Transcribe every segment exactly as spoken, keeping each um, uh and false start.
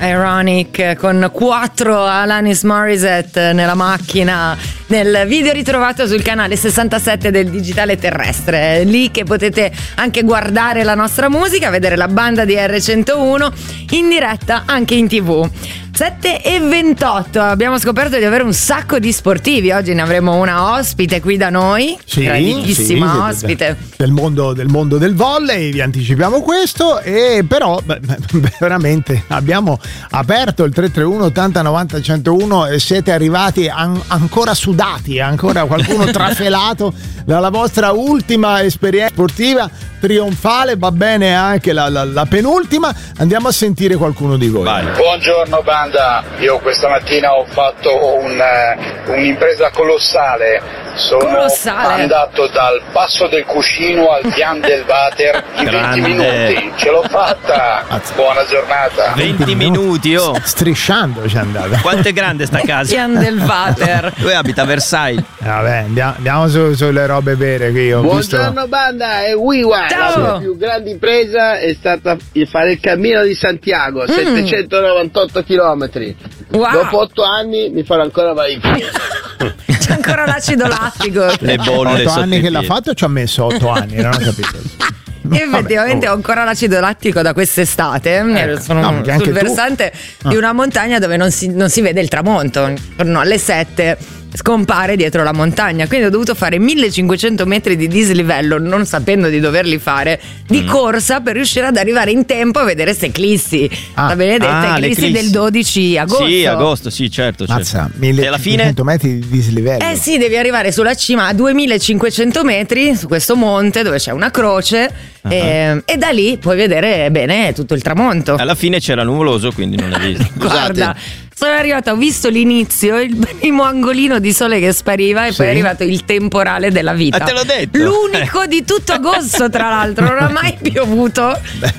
Ironic con quattro Alanis Morissette nella macchina, nel video ritrovato sul canale sessantasette del Digitale Terrestre, lì che potete anche guardare la nostra musica, vedere la banda di R centouno in diretta anche in tv. sette e ventotto, abbiamo scoperto di avere un sacco di sportivi. Oggi ne avremo una ospite qui da noi, sì, grandissima sì, ospite del mondo, del mondo del volley, vi anticipiamo questo. E però beh, veramente abbiamo aperto il tre tre uno ottanta novanta centouno e siete arrivati an- ancora sudati, ancora qualcuno trafelato dalla vostra ultima esperienza sportiva trionfale. Va bene anche la, la, la penultima. Andiamo a sentire qualcuno di voi. Vai. Buongiorno banda, io questa mattina ho fatto un, uh, un'impresa colossale. Sono Colossale. andato dal Passo del Cuscino al Pian del Water in Grande. venti minuti, ce l'ho fatta. Buona giornata. venti minuti, oh. Strisciando ci è andata. Quanto è grande sta casa? Pian del Water. Lui abita a Versailles. Vabbè, andiamo, andiamo su, sulle robe vere che io ho Buongiorno visto. banda, è Wiwa. Ciao. La mia più grande impresa è stata il fare il cammino di Santiago, mm. settecentonovantotto chilometri. Wow. Dopo otto anni mi farò ancora vai in piedi. C'è ancora l'acido lattico. Le bolle otto sotto anni i che l'ha piedi. fatto o ci ha messo otto anni? Non ho capito. Effettivamente ho ancora l'acido lattico da quest'estate. Ecco. Sono No, anche sul tu. versante Ah. di una montagna dove non si, non si vede il tramonto. Intorno alle sette scompare dietro la montagna, quindi ho dovuto fare millecinquecento metri di dislivello, non sapendo di doverli fare, di Mm. corsa per riuscire ad arrivare in tempo a vedere ste eclissi, Ah. la benedetta Ah, le eclissi eclissi. del dodici agosto. Sì, agosto, sì, certo. certo. Mazza, E alla fine? millecinquecento metri di dislivello. Eh sì, devi arrivare sulla cima a duemilacinquecento metri su questo monte dove c'è una croce Uh-huh. e, e da lì puoi vedere bene tutto il tramonto. Alla fine c'era nuvoloso, quindi non hai visto. Guarda, sono arrivata, ho visto l'inizio, il primo angolino di sole che spariva e Sì. poi è arrivato il temporale della vita. Ah, te l'ho detto. L'unico di tutto agosto, tra l'altro, non ha mai piovuto.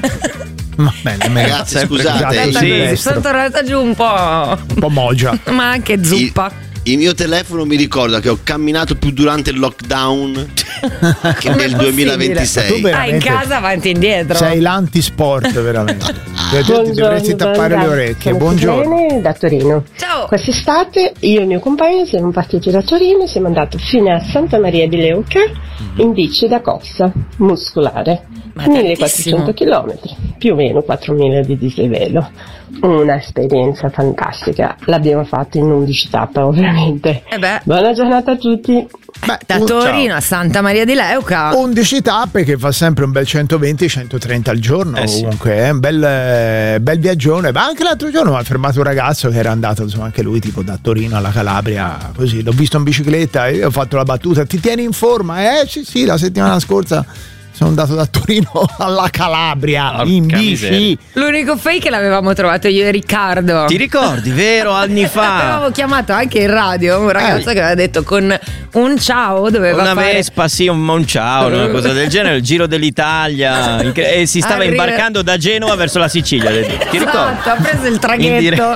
Va bene, me- Ragazzi, sempre scusate, già Sono così sì. destro. sono tornata giù un po', Un po' mogia. ma anche zuppa. Il mio telefono mi ricorda che ho camminato più durante il lockdown che Com'è nel possibile? duemilaventisei. Tu Ah, in veramente casa avanti e indietro. sei l'antisport veramente. Cioè, tu ti dovresti tappare le orecchie. Sono Buongiorno. Silene da Torino. Ciao. Quest'estate io e il mio compagno siamo partiti da Torino e siamo andati fino a Santa Maria di Leuca in bici da corsa muscolare. Ma millequattrocento chilometri, più o meno quattromila di dislivello. Una esperienza fantastica. L'abbiamo fatto in undici tappe, ovviamente. Eh beh. Buona giornata a tutti. Beh, Da un- Torino ciao. a Santa Maria di Leuca. undici tappe che fa sempre un bel centoventi centotrenta al giorno. Eh sì. Comunque è un bel, eh, bel viaggione. Ma anche l'altro giorno mi ha fermato un ragazzo che era andato, insomma, anche lui tipo da Torino alla Calabria, così l'ho visto in bicicletta e io ho fatto la battuta: ti tieni in forma? Eh sì sì, la settimana scorsa sono andato da Torino alla Calabria Porca in bici. miseria. L'unico fake l'avevamo trovato io e Riccardo. Ti ricordi, vero? Anni fa. Avevamo chiamato anche in radio un ragazzo Eh. che aveva detto con un ciao doveva Una fare Vespa, sì, un, un ciao, una cosa del genere, il Giro dell'Italia. Incre- E si stava Arriva- imbarcando da Genova verso la Sicilia. Ti ricordi? Esatto, ha preso il In traghetto.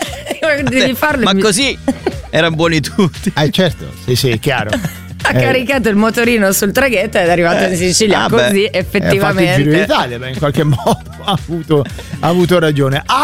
Devi farlo. Ma mi- così erano buoni tutti. Eh certo, sì sì, chiaro. Ha caricato il motorino sul traghetto ed è arrivato in Sicilia. ah beh. Così Eh, ha fatto il Giro effettivamente. d'Italia, beh, in qualche modo ha avuto, ha avuto ragione.